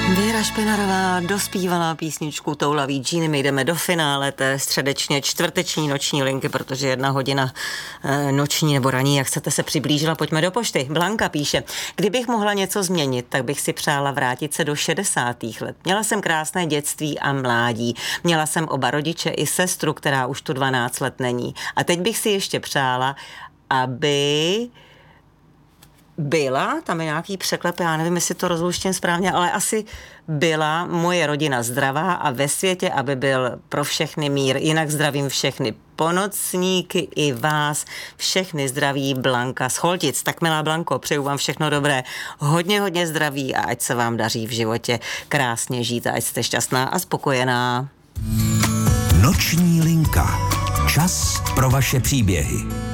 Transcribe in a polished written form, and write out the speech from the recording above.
Věra Špinarová dospívala písničku Toulavý džíny. My jdeme do finále té středečně čtvrteční noční linky, protože 1 hodina noční nebo ranní, jak chcete, se přiblížila. Pojďme do pošty. Blanka píše: kdybych mohla něco změnit, tak bych si přála vrátit se do 60. let. Měla jsem krásné dětství a mládí. Měla jsem oba rodiče i sestru, která už tu 12 let není. A teď bych si ještě přála, aby byla, tam je nějaký překlep, já nevím, jestli to rozluštím správně, ale asi byla moje rodina zdravá a ve světě, aby byl pro všechny mír. Jinak zdravím všechny ponocníky i vás. Všechny zdraví Blanka z Choltic. Tak milá Blanko, přeju vám všechno dobré. Hodně zdraví a ať se vám daří v životě krásně žít a ať jste šťastná a spokojená. Noční linka. Čas pro vaše příběhy.